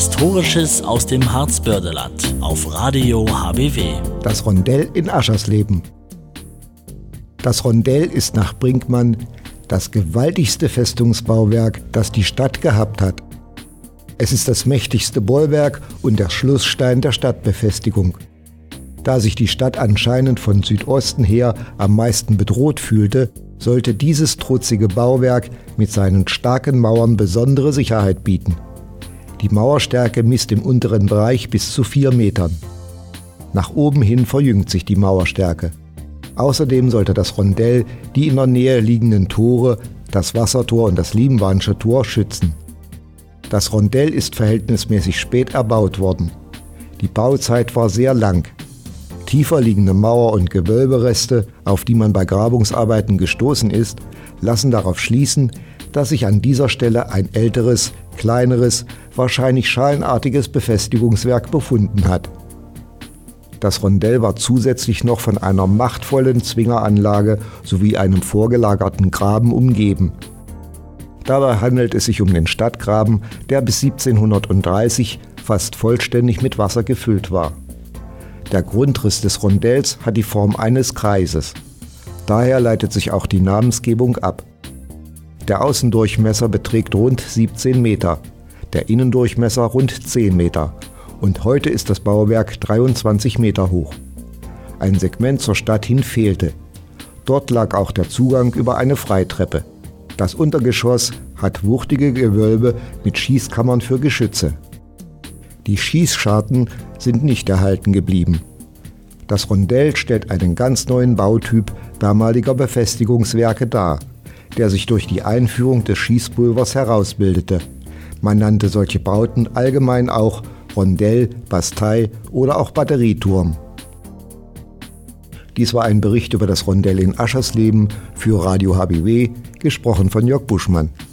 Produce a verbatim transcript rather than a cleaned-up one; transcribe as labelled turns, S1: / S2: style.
S1: Historisches aus dem Harzbördeland auf Radio H B W.
S2: Das Rondell in Aschersleben. Das Rondell ist nach Brinkmann das gewaltigste Festungsbauwerk, das die Stadt gehabt hat. Es ist das mächtigste Bollwerk und der Schlussstein der Stadtbefestigung. Da sich die Stadt anscheinend von Südosten her am meisten bedroht fühlte, sollte dieses trutzige Bauwerk mit seinen starken Mauern besondere Sicherheit bieten. Die Mauerstärke misst im unteren Bereich bis zu vier Metern. Nach oben hin verjüngt sich die Mauerstärke. Außerdem sollte das Rondell die in der Nähe liegenden Tore, das Wassertor und das Liebenwahnsche Tor, schützen. Das Rondell ist verhältnismäßig spät erbaut worden. Die Bauzeit war sehr lang. Tiefer liegende Mauer- und Gewölbereste, auf die man bei Grabungsarbeiten gestoßen ist, lassen darauf schließen, dass sich an dieser Stelle ein älteres, kleineres, wahrscheinlich schalenartiges Befestigungswerk befunden hat. Das Rondell war zusätzlich noch von einer machtvollen Zwingeranlage sowie einem vorgelagerten Graben umgeben. Dabei handelt es sich um den Stadtgraben, der bis siebzehnhundertdreißig fast vollständig mit Wasser gefüllt war. Der Grundriss des Rondells hat die Form eines Kreises. Daher leitet sich auch die Namensgebung ab. Der Außendurchmesser beträgt rund siebzehn Meter, der Innendurchmesser rund zehn Meter und heute ist das Bauwerk dreiundzwanzig Meter hoch. Ein Segment zur Stadt hin fehlte. Dort lag auch der Zugang über eine Freitreppe. Das Untergeschoss hat wuchtige Gewölbe mit Schießkammern für Geschütze. Die Schießscharten sind nicht erhalten geblieben. Das Rondell stellt einen ganz neuen Bautyp damaliger Befestigungswerke dar, der sich durch die Einführung des Schießpulvers herausbildete. Man nannte solche Bauten allgemein auch Rondell, Bastei oder auch Batterieturm. Dies war ein Bericht über das Rondell in Aschersleben für Radio H B W, gesprochen von Jörg Buschmann.